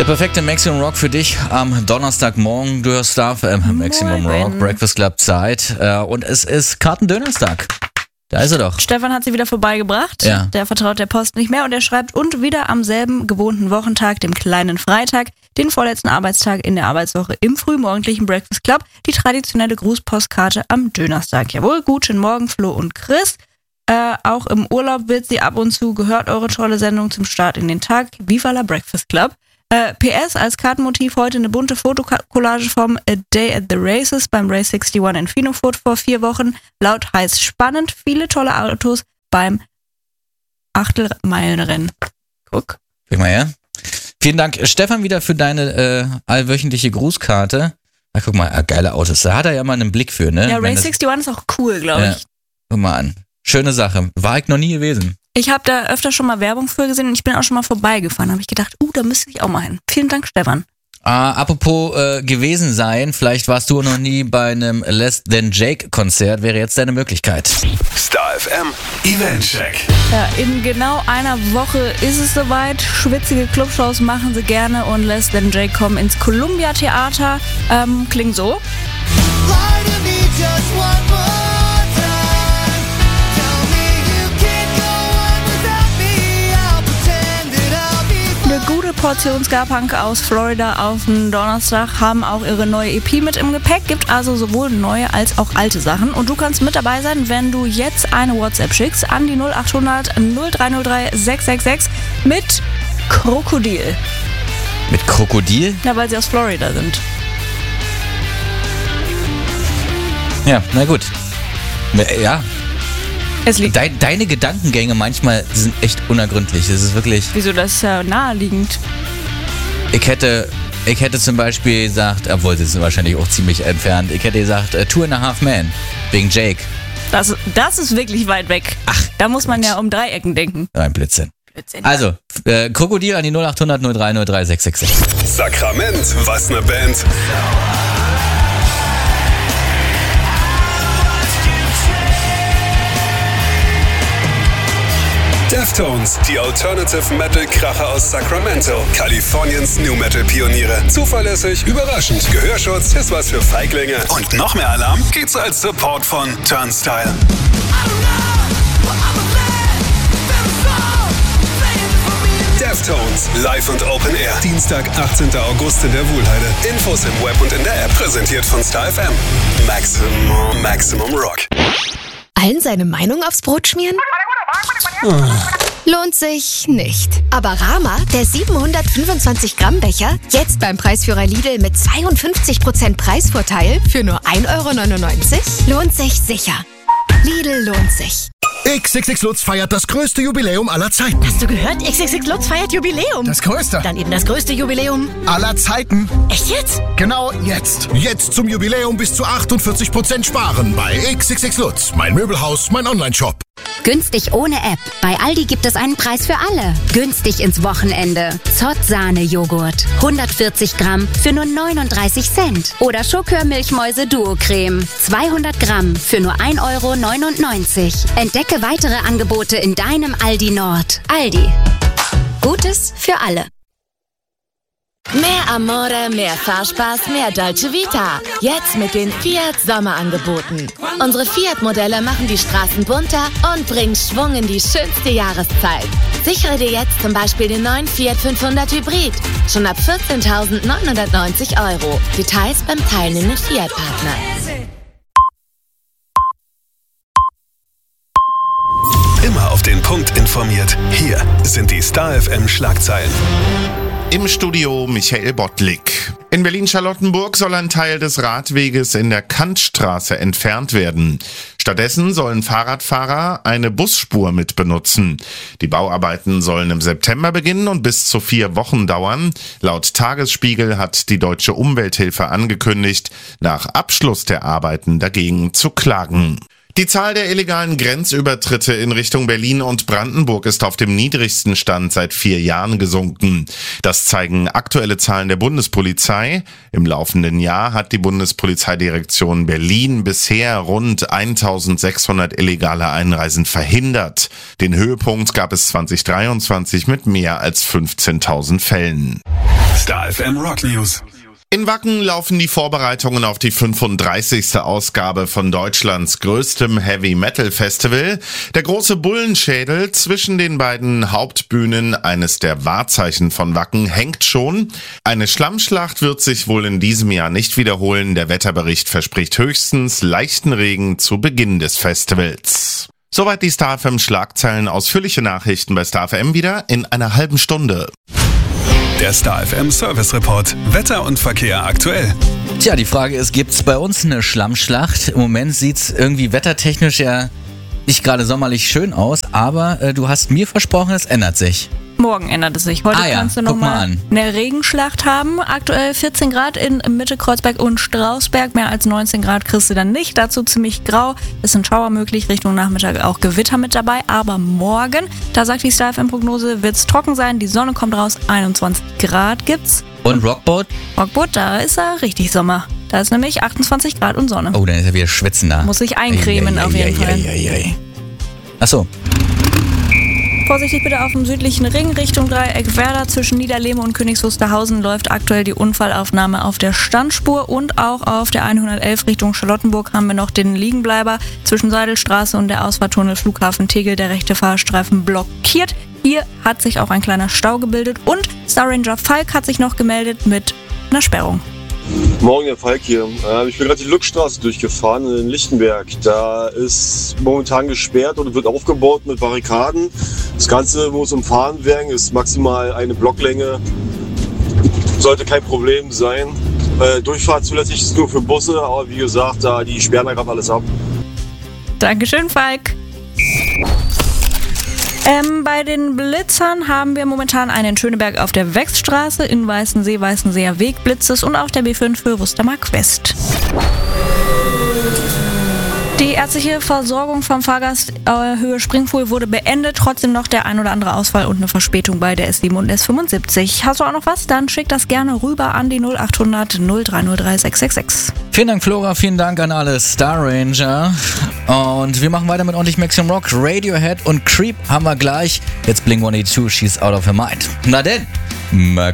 Der perfekte Maximum Rock für dich am Donnerstagmorgen. Du hörst StarFM, Maximum Rock, Breakfast Club Zeit. Und es ist Kartendönerstag. Da ist er doch. Stefan hat sie wieder vorbeigebracht. Ja. Der vertraut der Post nicht mehr und er schreibt, und wieder am selben gewohnten Wochentag, dem kleinen Freitag, den vorletzten Arbeitstag in der Arbeitswoche im frühmorgendlichen Breakfast Club, die traditionelle Grußpostkarte am Dönerstag. Jawohl, guten Morgen Flo und Chris. Auch im Urlaub wird sie ab und zu gehört, eure tolle Sendung zum Start in den Tag. Viva la Breakfast Club. PS als Kartenmotiv heute eine bunte Fotokollage vom A Day at the Races beim Race 61 in Finofurt vor 4 Wochen. Laut heißt spannend, viele tolle Autos beim Achtelmeilenrennen. Guck. Guck mal her. Vielen Dank, Stefan, wieder für deine allwöchentliche Grußkarte. Ach, guck mal, geile Autos. Da hat er ja mal einen Blick für, ne? Ja, Race 61 ist auch cool, glaube ich. Guck mal an. Schöne Sache. War ich noch nie gewesen. Ich habe da öfter schon mal Werbung für gesehen und ich bin auch schon mal vorbeigefahren. Da habe ich gedacht, da müsste ich auch mal hin. Vielen Dank, Stefan. Apropos gewesen sein, vielleicht warst du noch nie bei einem Less Than Jake Konzert, wäre jetzt deine Möglichkeit. StarFM Eventcheck. Ja, in genau einer Woche ist es soweit. Schwitzige Clubshows machen sie gerne und Less Than Jake kommen ins Columbia Theater. Klingt so. Eine gute Portion Ska-Punk aus Florida auf den Donnerstag haben auch ihre neue EP mit im Gepäck. Gibt also sowohl neue als auch alte Sachen. Und du kannst mit dabei sein, wenn du jetzt eine WhatsApp schickst an die 0800 0303 666 mit Krokodil. Mit Krokodil? Ja, weil sie aus Florida sind. Ja, na gut. Ja. Es liegt. Deine Gedankengänge manchmal sind echt unergründlich. Das ist wirklich. Wieso, das ist ja naheliegend. Ich hätte zum Beispiel gesagt, obwohl sie sind wahrscheinlich auch ziemlich entfernt, ich hätte gesagt, 2.5 Men, wegen Jake. Das ist wirklich weit weg. Ach, da muss man ja um Dreiecken denken. Ein Blödsinn. Also, Krokodil an die 0800 0303 666. Sakrament, was ne Band. Deftones, die Alternative Metal Kracher aus Sacramento, Kaliforniens New Metal Pioniere. Zuverlässig, überraschend, Gehörschutz ist was für Feiglinge. Und noch mehr Alarm geht's als Support von Turnstile. Deftones, live und Open Air. Dienstag, 18. August in der Wuhlheide. Infos im Web und in der App. Präsentiert von StarFM. Maximum Rock. Allen seine Meinung aufs Brot schmieren? Lohnt sich nicht. Aber Rama, der 725 Gramm Becher, jetzt beim Preisführer Lidl mit 52% Preisvorteil für nur 1,99 €, lohnt sich sicher. Lidl lohnt sich. XXX Lutz feiert das größte Jubiläum aller Zeiten. Hast du gehört? XXX Lutz feiert Jubiläum. Das größte. Dann eben das größte Jubiläum aller Zeiten. Echt jetzt? Genau jetzt. Jetzt zum Jubiläum bis zu 48% sparen bei XXX Lutz. Mein Möbelhaus, mein Onlineshop. Günstig ohne App. Bei Aldi gibt es einen Preis für alle. Günstig ins Wochenende. Zott-Sahne-Joghurt. 140 Gramm für nur 39 Cent. Oder Schokör-Milchmäuse Duo-Creme. 200 Gramm für nur 1,99 €. Entdecke weitere Angebote in deinem Aldi Nord. Aldi. Gutes für alle. Mehr Amore, mehr Fahrspaß, mehr Dolce Vita. Jetzt mit den Fiat Sommerangeboten. Unsere Fiat-Modelle machen die Straßen bunter und bringen Schwung in die schönste Jahreszeit. Sichere dir jetzt zum Beispiel den neuen Fiat 500 Hybrid. Schon ab 14.990 €. Details beim teilnehmenden Fiat-Partner. Immer auf den Punkt informiert. Hier sind die StarFM Schlagzeilen. Im Studio Michael Bottlik. In Berlin-Charlottenburg soll ein Teil des Radweges in der Kantstraße entfernt werden. Stattdessen sollen Fahrradfahrer eine Busspur mit benutzen. Die Bauarbeiten sollen im September beginnen und bis zu 4 Wochen dauern. Laut Tagesspiegel hat die Deutsche Umwelthilfe angekündigt, nach Abschluss der Arbeiten dagegen zu klagen. Die Zahl der illegalen Grenzübertritte in Richtung Berlin und Brandenburg ist auf dem niedrigsten Stand seit 4 Jahren gesunken. Das zeigen aktuelle Zahlen der Bundespolizei. Im laufenden Jahr hat die Bundespolizeidirektion Berlin bisher rund 1600 illegale Einreisen verhindert. Den Höhepunkt gab es 2023 mit mehr als 15.000 Fällen. Star FM Rock News. In Wacken laufen die Vorbereitungen auf die 35. Ausgabe von Deutschlands größtem Heavy-Metal-Festival. Der große Bullenschädel zwischen den beiden Hauptbühnen, eines der Wahrzeichen von Wacken, hängt schon. Eine Schlammschlacht wird sich wohl in diesem Jahr nicht wiederholen. Der Wetterbericht verspricht höchstens leichten Regen zu Beginn des Festivals. Soweit die Star FM Schlagzeilen. Ausführliche Nachrichten bei Star FM wieder in einer halben Stunde. Der Star FM Service Report. Wetter und Verkehr aktuell. Tja, die Frage ist, gibt's bei uns eine Schlammschlacht? Im Moment sieht's irgendwie wettertechnisch ja nicht gerade sommerlich schön aus, aber du hast mir versprochen, es ändert sich. Morgen ändert es sich. Heute kannst du nochmal eine Regenschlacht haben. Aktuell 14 Grad in Mitte, Kreuzberg und Strausberg. Mehr als 19 Grad kriegst du dann nicht. Dazu ziemlich grau. Es sind Schauer möglich. Richtung Nachmittag auch Gewitter mit dabei. Aber morgen, da sagt die Star FM-Prognose, wird es trocken sein. Die Sonne kommt raus. 21 Grad gibt's. Und Rockboat? Rockboat, da ist er richtig Sommer. Da ist nämlich 28 Grad und Sonne. Oh, dann ist er wieder schwitzen da. Muss sich eincremen auf jeden Fall. Achso. Vorsichtig bitte auf dem südlichen Ring Richtung Dreieck Werder. Zwischen Niederlehme und Königs Wusterhausen läuft aktuell die Unfallaufnahme auf der Standspur und auch auf der 111 Richtung Charlottenburg haben wir noch den Liegenbleiber zwischen Seidelstraße und der Ausfahrtunnel Flughafen Tegel, der rechte Fahrstreifen blockiert. Hier hat sich auch ein kleiner Stau gebildet und Star Ranger Falk hat sich noch gemeldet mit einer Sperrung. Morgen, der Falk hier. Ich bin gerade die Lückstraße durchgefahren in Lichtenberg. Da ist momentan gesperrt und wird aufgebaut mit Barrikaden. Das Ganze muss umfahren werden, ist maximal eine Blocklänge. Sollte kein Problem sein. Durchfahrt zulässig ist nur für Busse, aber wie gesagt, die sperren da gerade alles ab. Dankeschön, Falk. Bei den Blitzern haben wir momentan einen in Schöneberg auf der Wechsstraße, in Weißensee, Weißenseer Weg blitzes und auf der B5 für Wustermark West. Die ärztliche Versorgung vom Fahrgast Höhe Springpool wurde beendet, trotzdem noch der ein oder andere Ausfall und eine Verspätung bei der S7 und S75. Hast du auch noch was? Dann schick das gerne rüber an die 0800 0303 666. Vielen Dank, Flora, vielen Dank an alle Star Ranger. Und wir machen weiter mit ordentlich Maximum Rock. Radiohead und Creep haben wir gleich. Jetzt Blink-182, She's Out of Her Mind. Na denn,